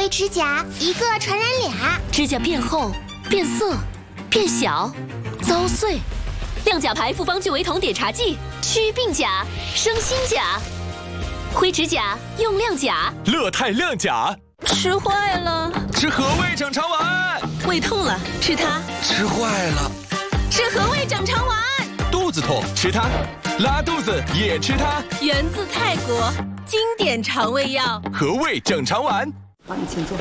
灰指甲，一个传染俩。 指甲变厚、变色、变小、遭碎。亮甲牌复方聚维酮碘茶剂，祛病甲、生新甲。灰指甲用亮甲， 乐泰亮甲。 吃坏了， 吃和味整肠丸。 胃痛了，吃它。 吃坏了， 吃和味整肠丸。 肚子痛，吃它。拉肚子也吃它。 源自泰国，经典肠胃药。 和味整肠丸。 好，你请坐。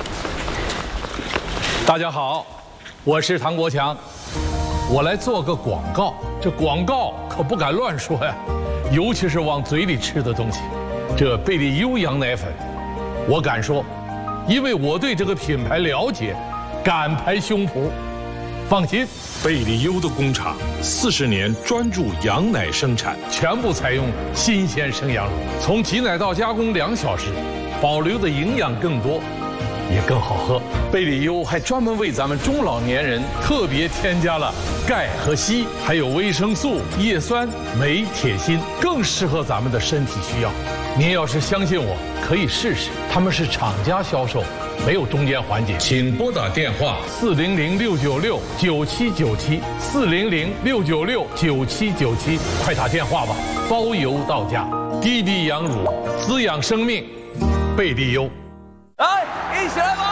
大家好，我是唐国强，我来做个广告。这广告可不敢乱说呀，尤其是往嘴里吃的东西。这贝利优羊奶粉，我敢说，因为我对这个品牌了解，敢拍胸脯。放心， 贝利优的工厂40年专注羊奶生产， 全部采用新鲜生羊乳，从挤奶到加工2小时，保留的营养更多，也更好喝。贝利优还专门为咱们中老年人特别添加了钙和硒，还有维生素、叶酸、镁、铁、锌，更适合咱们的身体需要。您要是相信我，可以试试。他们是厂家销售，没有中间环节。 请拨打电话 400-696-9797，400-696-9797，快打电话吧，包邮到家。滴滴羊乳，滋养生命，贝利优。 来，一起来吧！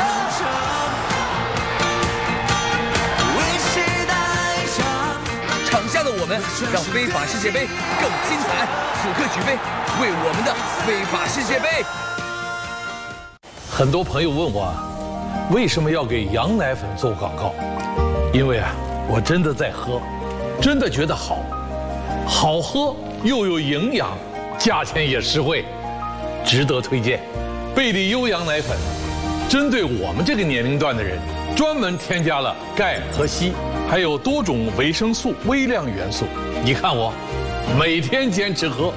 场下的我们让非法世界杯更精彩，此刻举杯，为我们的非法世界杯。 很多朋友问我，为什么要给羊奶粉做广告？因为我真的在喝，真的觉得好，好喝又有营养，价钱也实惠，值得推荐。贝利优羊奶粉，针对我们这个年龄段的人，专门添加了钙和硒，还有多种维生素、微量元素。你看我，每天坚持喝。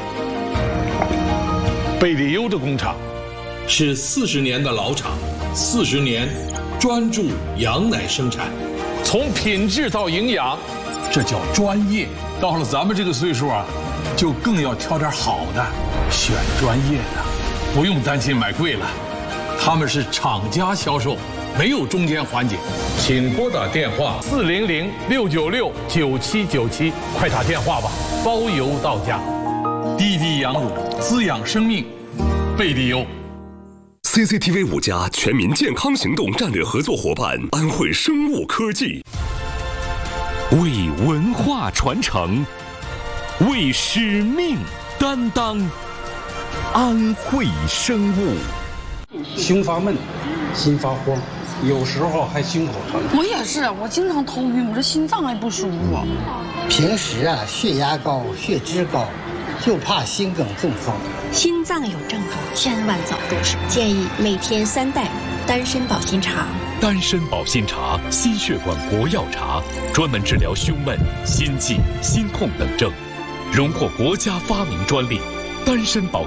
贝利优的工厂是40年的老厂，40年专注羊奶生产， 从品质到营养，这叫专业。到了咱们这个岁数就更要挑点好的，选专业的，不用担心买贵了。他们是厂家销售，没有中间环节。 请拨打电话 400-696-9797，快打电话吧，包邮到家。滴滴羊乳，滋养生命，贝利优。 CCTV 5家全民健康行动战略合作伙伴安徽生物科技， 为文化传承，为使命担当，安徽生物。 胸发闷，心发慌，有时候还心口疼。 我也是，我经常头晕，我这心脏还不舒服。 平时血压高、血脂高，就怕心梗中风。 心脏有症状，千万早入手。建议每天3袋丹参保心茶。 丹参保心茶，心血管活药茶，专门治疗胸闷、心悸、心痛等症，荣获国家发明专利。丹参保